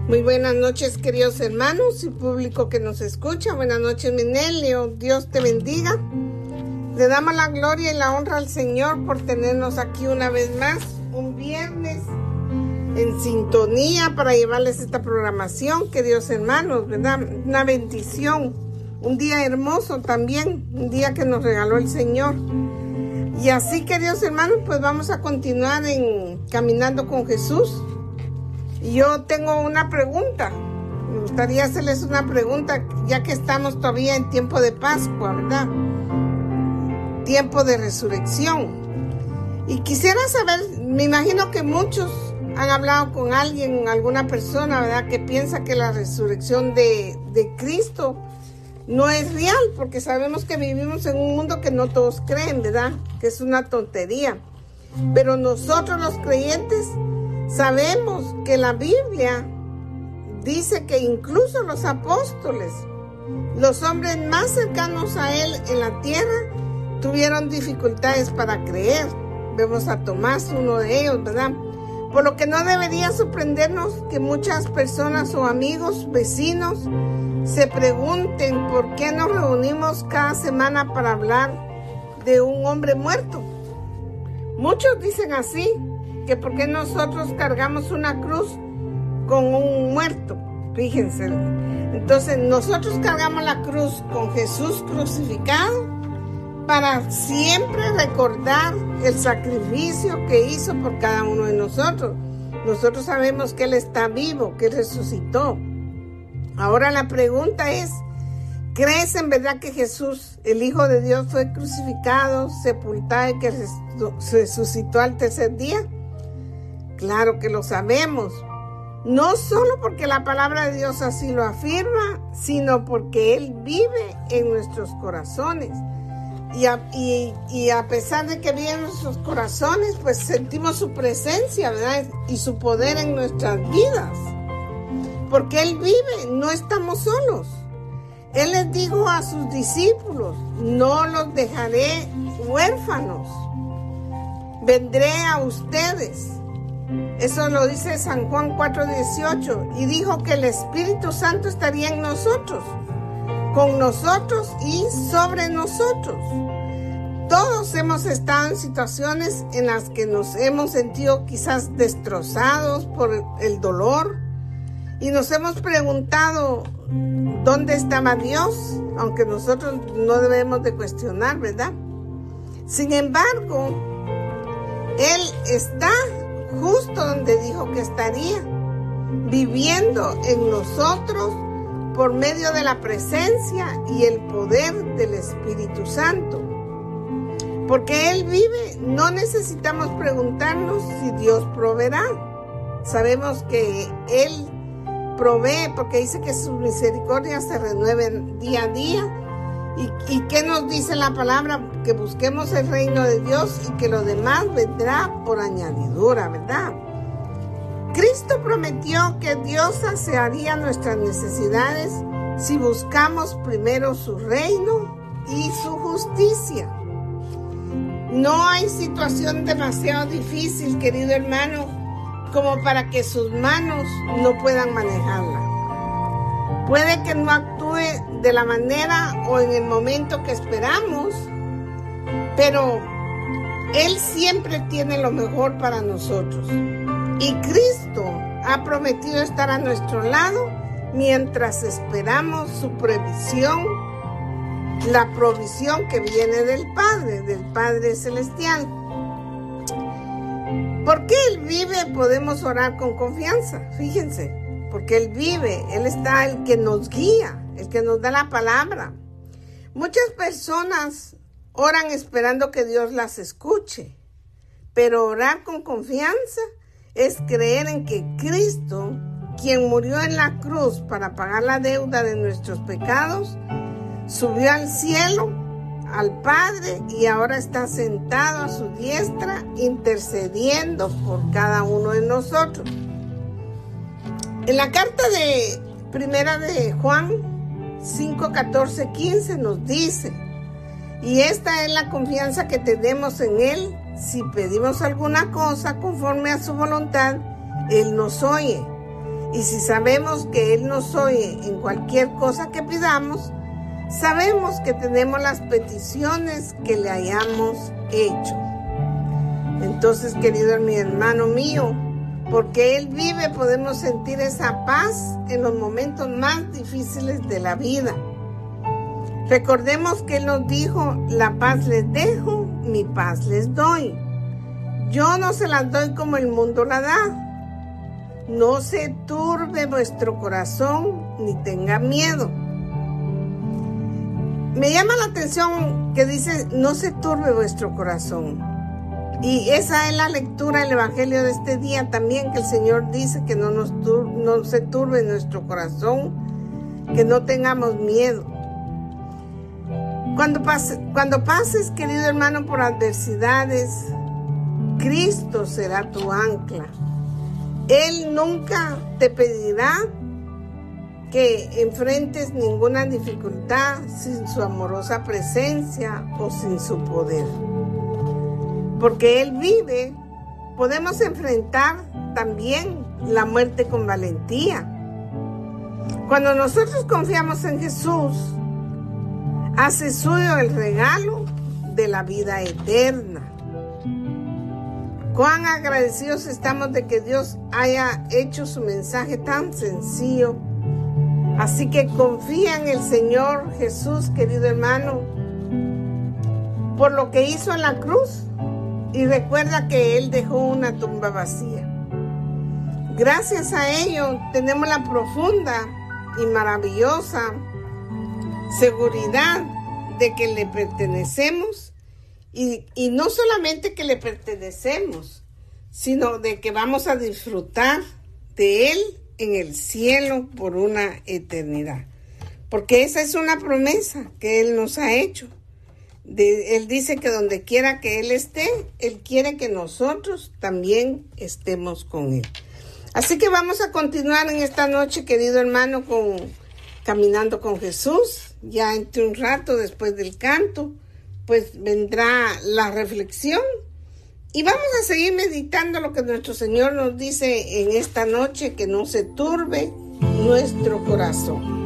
Muy buenas noches, queridos hermanos y público que nos escucha. Buenas noches, Minelio. Dios te bendiga. Le damos la gloria y la honra al Señor por tenernos aquí una vez más, un viernes, en sintonía para llevarles esta programación. Queridos hermanos, ¿verdad? Una bendición, un día hermoso también, un día que nos regaló el Señor. Y así, queridos hermanos, pues vamos a continuar caminando con Jesús. Yo tengo una pregunta. Me gustaría hacerles una pregunta, ya que estamos todavía en tiempo de Pascua, ¿verdad? Tiempo de resurrección. Y quisiera saber, me imagino que muchos han hablado con alguien, alguna persona, ¿verdad?, que piensa que la resurrección de Cristo no es real, porque sabemos que vivimos en un mundo que no todos creen, ¿verdad?, que es una tontería. Pero nosotros los creyentes sabemos que la Biblia dice que incluso los apóstoles, los hombres más cercanos a él en la tierra, tuvieron dificultades para creer. Vemos a Tomás, uno de ellos, ¿verdad? Por lo que no debería sorprendernos que muchas personas o amigos, vecinos, se pregunten por qué nos reunimos cada semana para hablar de un hombre muerto. Muchos dicen así, que por qué nosotros cargamos una cruz con un muerto. Fíjense. Entonces nosotros cargamos la cruz con Jesús crucificado para siempre recordar el sacrificio que hizo por cada uno de nosotros. Nosotros sabemos que Él está vivo, que Él resucitó. Ahora la pregunta es, ¿crees en verdad que Jesús, el Hijo de Dios, fue crucificado, sepultado y que resucitó al tercer día? Claro que lo sabemos, no solo porque la palabra de Dios así lo afirma, sino porque Él vive en nuestros corazones. Y a pesar de que vive en nuestros corazones, pues sentimos su presencia, ¿verdad? Y su poder en nuestras vidas. Porque Él vive, no estamos solos. Él les dijo a sus discípulos, no los dejaré huérfanos, vendré a ustedes. Eso lo dice San Juan 4:18, y dijo que el Espíritu Santo estaría en nosotros, con nosotros y sobre nosotros. Todos hemos estado en situaciones en las que nos hemos sentido quizás destrozados por el dolor y nos hemos preguntado ¿dónde estaba Dios? Aunque nosotros no debemos de cuestionar, ¿verdad? Sin embargo, Él está justo donde dijo que estaría, viviendo en nosotros por medio de la presencia y el poder del Espíritu Santo. Porque Él vive, no necesitamos preguntarnos si Dios proveerá. Sabemos que Él provee, porque dice que sus misericordias se renueven día a día. ¿Y qué nos dice la palabra? Que busquemos el reino de Dios y que lo demás vendrá por añadidura, ¿verdad? Cristo prometió que Dios saciaría nuestras necesidades si buscamos primero su reino y su justicia. No hay situación demasiado difícil, querido hermano, como para que sus manos no puedan manejarla. Puede que no actúe de la manera o en el momento que esperamos, pero Él siempre tiene lo mejor para nosotros. Y Cristo ha prometido estar a nuestro lado mientras esperamos su previsión, la provisión que viene del Padre Celestial. Porque Él vive, podemos orar con confianza, fíjense. Porque Él vive, Él está el que nos guía, el que nos da la palabra. Muchas personas oran esperando que Dios las escuche, pero orar con confianza es creer en que Cristo, quien murió en la cruz para pagar la deuda de nuestros pecados, subió al cielo, al Padre, y ahora está sentado a su diestra intercediendo por cada uno de nosotros. En la carta de primera de Juan 5, 14, 15 nos dice, y esta es la confianza que tenemos en Él, si pedimos alguna cosa conforme a su voluntad, Él nos oye. Y si sabemos que Él nos oye en cualquier cosa que pidamos, sabemos que tenemos las peticiones que le hayamos hecho. Entonces, querido mi hermano mío, porque Él vive, podemos sentir esa paz en los momentos más difíciles de la vida. Recordemos que Él nos dijo: la paz les dejo, mi paz les doy. Yo no se las doy como el mundo la da. No se turbe vuestro corazón ni tenga miedo. Me llama la atención que dice: no se turbe vuestro corazón. Y esa es la lectura del Evangelio de este día también, que el Señor dice que no se turbe nuestro corazón, que no tengamos miedo. Cuando pases, querido hermano, por adversidades, Cristo será tu ancla. Él nunca te pedirá que enfrentes ninguna dificultad sin su amorosa presencia o sin su poder. Porque Él vive, podemos enfrentar también la muerte con valentía. Cuando nosotros confiamos en Jesús, hace suyo el regalo de la vida eterna. Cuán agradecidos estamos de que Dios haya hecho su mensaje tan sencillo. Así que confía en el Señor Jesús, querido hermano, por lo que hizo en la cruz, y recuerda que Él dejó una tumba vacía. Gracias a ello tenemos la profunda y maravillosa seguridad de que le pertenecemos, y no solamente que le pertenecemos, sino de que vamos a disfrutar de Él en el cielo por una eternidad. Porque esa es una promesa que Él nos ha hecho. Él dice que donde quiera que Él esté, Él quiere que nosotros también estemos con Él. Así que vamos a continuar en esta noche, querido hermano, caminando con Jesús. Ya entre un rato después del canto, pues vendrá la reflexión y vamos a seguir meditando lo que nuestro Señor nos dice en esta noche: que no se turbe nuestro corazón.